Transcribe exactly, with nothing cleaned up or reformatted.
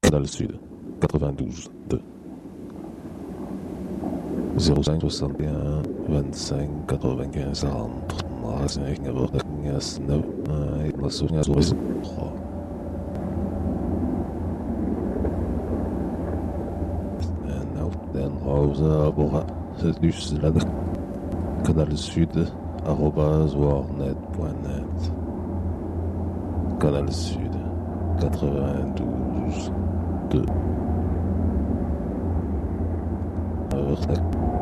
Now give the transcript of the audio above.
Canal Sud, quatre-vingt-douze deux. zéro cinq soixante et un vingt-cinq quatre-vingt-quinze quarante trois. Den Hause Bora Lyslad Canal Sud arobase warnet point net. Canal Sud quatre-vingt-douze deux.